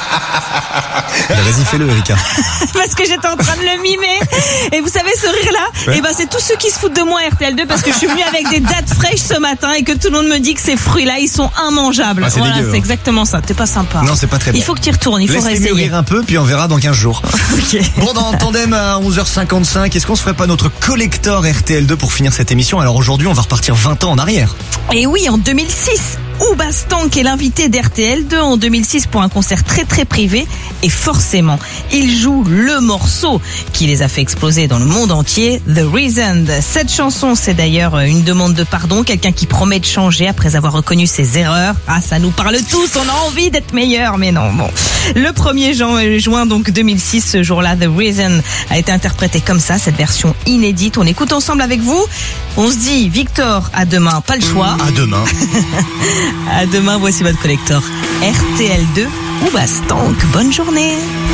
Vas-y, fais-le, Erika. Parce que j'étais en train de le mimer. Et vous savez, ce rire-là, Ouais. c'est tous ceux qui se foutent de moi, RTL2, parce que je suis venue avec des dattes fraîches ce matin et que tout le monde me dit que ces fruits-là, ils sont immangeables. Ah, c'est voilà, dégueu, hein. c'est exactement ça. T'es pas sympa. Non, c'est pas très bon. Il faut que tu y retournes, il faut Laisse-les réessayer. mûrir un peu, puis on verra dans 15 jours. Ok. Bon, dans Tandem à 11h55, est-ce qu'on se ferait pas notre collector RTL2 pour finir cette émission? Alors aujourd'hui, on va repartir 20 ans en arrière. Et oui, en 2006, Ouba Stank est l'invité d'RTL2 en 2006 pour un concert très très privé. Et forcément, il joue le morceau qui les a fait exploser dans le monde entier, The Reason. Cette chanson, c'est d'ailleurs une demande de pardon, quelqu'un qui promet de changer après avoir reconnu ses erreurs. Ah, ça nous parle tous, on a envie d'être meilleur, mais non, bon. Le 1er juin, donc 2006, ce jour-là, The Reason a été interprété comme ça, cette version inédite. On écoute ensemble avec vous. On se dit, Victor, à demain, pas le choix. À demain. À demain, voici votre collector RTL2 Ouba Stank. Bonne journée.